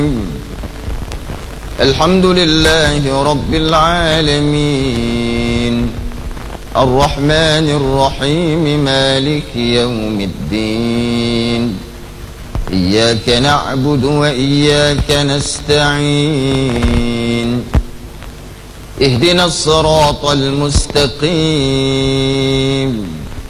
الحمد لله رب العالمين الرحمن الرحيم مالك يوم الدين إياك نعبد وإياك نستعين اهدنا الصراط المستقيم